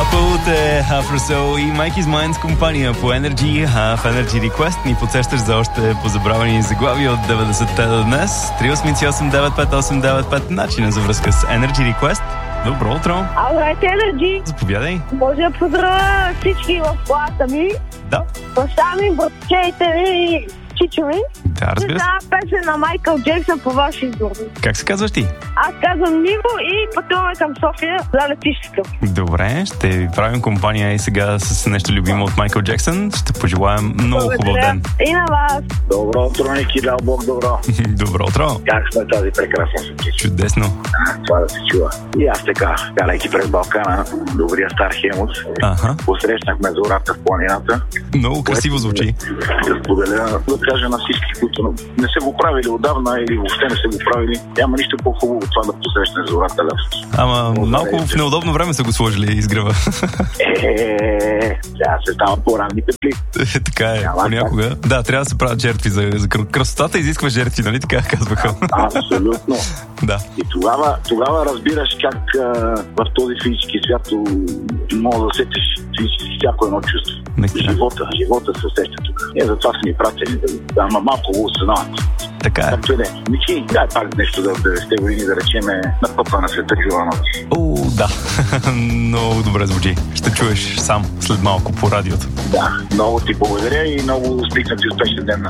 Папа от Afro Soul и Mikey's Mind с компания по Energy. В Energy Request ни подсещаш за още позабравени заглавия от 90-те до днес. 383-895-895 начина за връзка с Energy Request. Добро утро! Здравейте, Energy! Заповядай! Може да поздравя всички в класа ми. Да. Баща ми, братчеите ми и чичо ми. Да, разбира се. Това песен на Майкъл Джексън по ваш избор. Как се казваш ти? Аз казвам Ниво и пътуваме към София за летището. Добре, ще ви правим компания и сега с нещо любимо от Майкъл Джексън. Ще пожелаем много хубав ден. И на вас. Добро утро, Ники, дал Бог добро. Добро утро. Как сме тази прекрасна съчетка? Чудесно. Това да се чува. И аз така, карайки през Балкана, добрия стар Хемус, посрещнахме зората в планината. Много красиво звучи. Да споделя, да кажа на всички, които не са го правили отдавна или въобще не са го правили, няма нищо по-хубаво от това да посрещне зората лято. Ама малко в неудобно време са го сложили изгрева. Сега се става по-ранни петли. Така е, понякога. Да, трябва да се правят жертви за красотата, изисква жертви, нали така казваха? Абсолютно. Да. И тогава разбираш как в този физически свят мога да сетиш всяко едно чувство. Живота се усеща тук. Затова са ни пратени, ама малко го осъзнават. Така е. Както и да е. Ники, дай пак нещо за 90-те години, да речеме на пъпа на света жива ночи. О, да. Много добре звучи. Ще чуеш сам след малко по радиото. Да, много ти благодаря и много успехен и успешен ден на